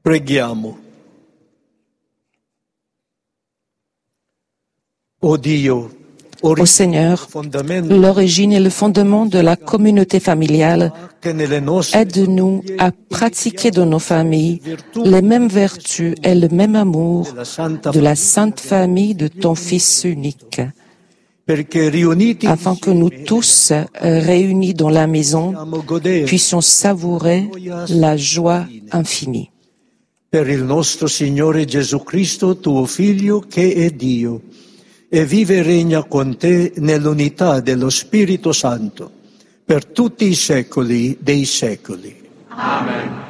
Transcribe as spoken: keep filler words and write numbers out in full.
Preghiamo. O Dio, Ô Seigneur, l'origine et le fondement de la communauté familiale, aide-nous à pratiquer dans nos familles les mêmes vertus et le même amour de la sainte famille de ton Fils unique, afin que nous tous, réunis dans la maison, puissions savourer la joie infinie. Per il nostro Signore Gesù Cristo, tuo Figlio, che è Dio, e vive e regna con te nell'unità dello Spirito Santo, per tutti i secoli dei secoli. Amen.